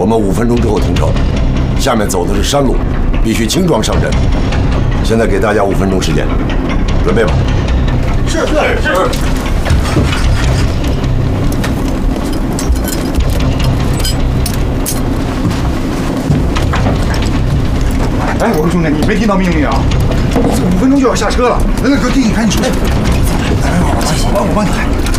我们5分钟之后停车。下面走的是山路，必须轻装上阵。现在给大家5分钟时间，准备吧。是。 哎，我说兄弟，你没听到命令啊？这5分钟就要下车了。来，哥，弟，你赶紧出去。来，我帮你。